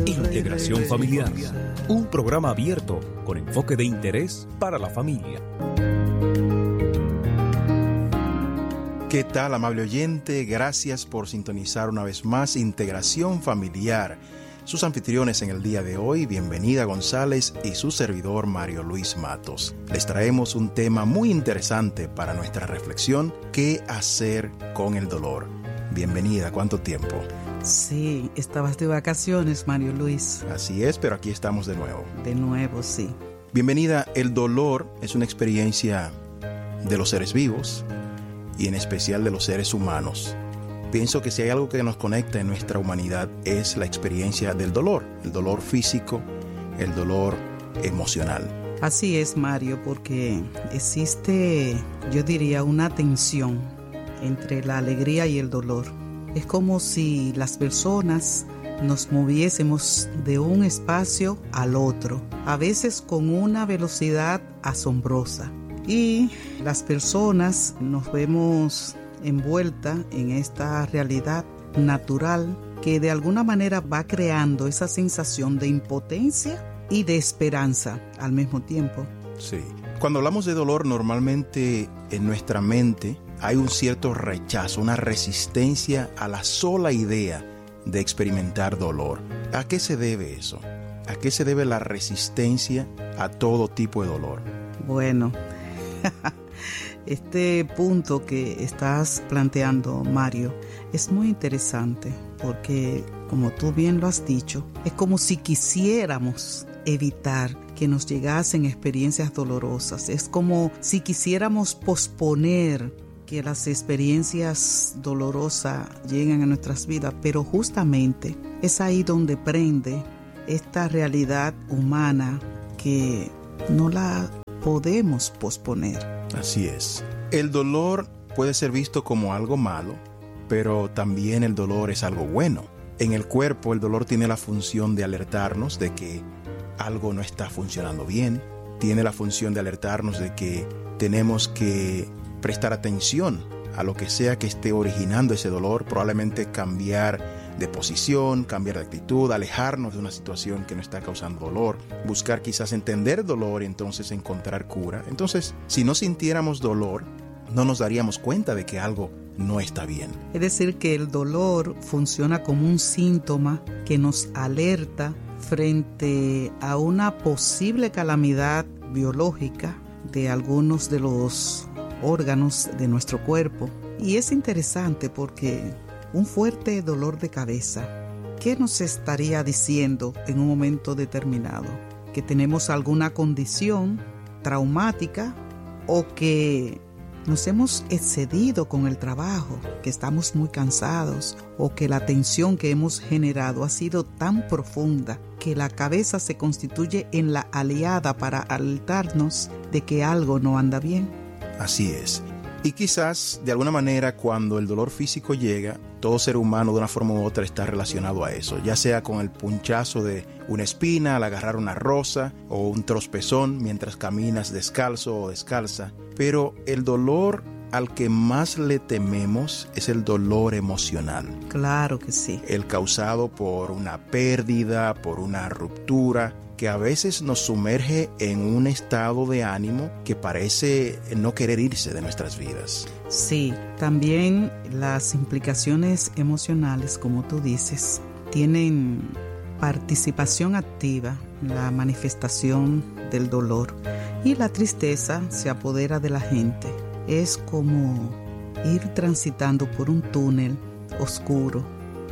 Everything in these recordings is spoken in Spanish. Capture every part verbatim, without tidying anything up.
Integración Familiar, un programa abierto con enfoque de interés para la familia. ¿Qué tal, amable oyente? Gracias por sintonizar una vez más Integración Familiar. Sus anfitriones en el día de hoy, Bienvenida González y su servidor Mario Luis Matos. Les traemos un tema muy interesante para nuestra reflexión: ¿qué hacer con el dolor? Bienvenida, ¿cuánto tiempo? Sí, estabas de vacaciones, Mario Luis. Así es, pero aquí estamos de nuevo. De nuevo, sí. Bienvenida, el dolor es una experiencia de los seres vivos y en especial de los seres humanos. Pienso que si hay algo que nos conecta en nuestra humanidad es la experiencia del dolor, el dolor físico, el dolor emocional. Así es, Mario, porque existe, yo diría, una tensión entre la alegría y el dolor. Es como si las personas nos moviésemos de un espacio al otro, a veces con una velocidad asombrosa. Y las personas nos vemos envuelta en esta realidad natural que de alguna manera va creando esa sensación de impotencia y de esperanza al mismo tiempo. Sí. Cuando hablamos de dolor, normalmente en nuestra mente hay un cierto rechazo, una resistencia a la sola idea de experimentar dolor. ¿A qué se debe eso? ¿A qué se debe la resistencia a todo tipo de dolor? Bueno, este punto que estás planteando, Mario, es muy interesante porque, como tú bien lo has dicho, es como si quisiéramos evitar que nos llegasen experiencias dolorosas. Es como si quisiéramos posponer que las experiencias dolorosas lleguen a nuestras vidas, pero justamente es ahí donde prende esta realidad humana que no la podemos posponer. Así es. El dolor puede ser visto como algo malo, pero también el dolor es algo bueno. En el cuerpo, el dolor tiene la función de alertarnos de que algo no está funcionando bien. Tiene la función de alertarnos de que tenemos que prestar atención a lo que sea que esté originando ese dolor, probablemente cambiar de posición, cambiar de actitud, alejarnos de una situación que nos está causando dolor, buscar quizás entender el dolor y entonces encontrar cura. Entonces, si no sintiéramos dolor, no nos daríamos cuenta de que algo no está bien. Es decir, que el dolor funciona como un síntoma que nos alerta frente a una posible calamidad biológica de algunos de los órganos de nuestro cuerpo. Y es interesante porque un fuerte dolor de cabeza, ¿qué nos estaría diciendo en un momento determinado? Que tenemos alguna condición traumática o que nos hemos excedido con el trabajo, que estamos muy cansados o que la tensión que hemos generado ha sido tan profunda que la cabeza se constituye en la aliada para alertarnos de que algo no anda bien. Así es. Y quizás, de alguna manera, cuando el dolor físico llega, todo ser humano de una forma u otra está relacionado a eso, ya sea con el punchazo de una espina al agarrar una rosa o un tropezón mientras caminas descalzo o descalza. Pero el dolor al que más le tememos es el dolor emocional. Claro que sí. El causado por una pérdida, por una ruptura, que a veces nos sumerge en un estado de ánimo que parece no querer irse de nuestras vidas. Sí, también las implicaciones emocionales, como tú dices, tienen participación activa en la manifestación del dolor y la tristeza se apodera de la gente. Es como ir transitando por un túnel oscuro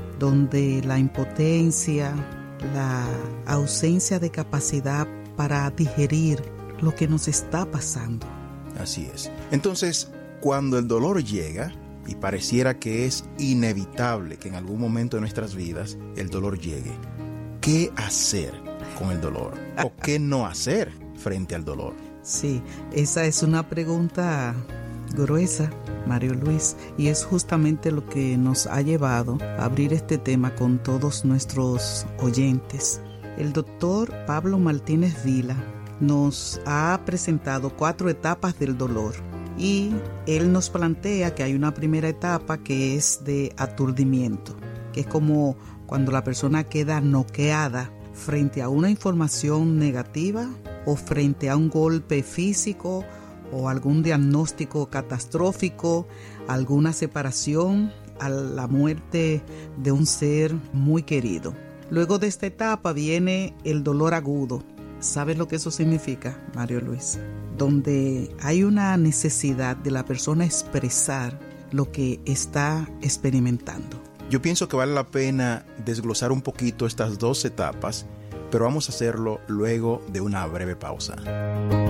donde la impotencia, la ausencia de capacidad para digerir lo que nos está pasando. Así es. Entonces, cuando el dolor llega y pareciera que es inevitable que en algún momento de nuestras vidas el dolor llegue, ¿qué hacer con el dolor? ¿O qué no hacer frente al dolor? Sí, esa es una pregunta gruesa, Mario Luis, y es justamente lo que nos ha llevado a abrir este tema con todos nuestros oyentes. El doctor Pablo Martínez Vila nos ha presentado cuatro etapas del dolor y él nos plantea que hay una primera etapa que es de aturdimiento, que es como cuando la persona queda noqueada frente a una información negativa o frente a un golpe físico o algún diagnóstico catastrófico, alguna separación, a la muerte de un ser muy querido. Luego de esta etapa viene el dolor agudo. ¿Sabes lo que eso significa, Mario Luis? Donde hay una necesidad de la persona expresar lo que está experimentando. Yo pienso que vale la pena desglosar un poquito estas dos etapas, pero vamos a hacerlo luego de una breve pausa.